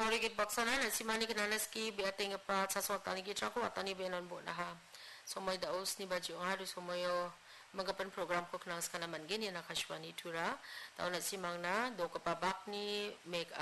sorry kit baksana na si mani kinanaski biating pa sa swatani kita ko atani benon bo na ha so may daos ni baji ang haru so mayo magapan program ko knang ska naman gini na kashwani tura taon na si mang na do ka pabak ni make